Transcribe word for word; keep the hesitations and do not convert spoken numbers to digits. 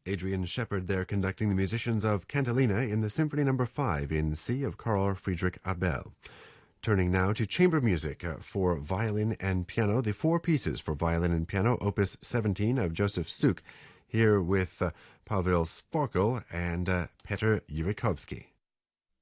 Adrian Shepard there conducting the musicians of Cantilena in the Symphony Number five in C of Carl Friedrich Abel. Turning now to chamber music uh, for violin and piano, the four pieces for violin and piano, Opus seventeen of Joseph Suk, here with uh, Pavel Sporkel and uh, Petr Yurikovsky.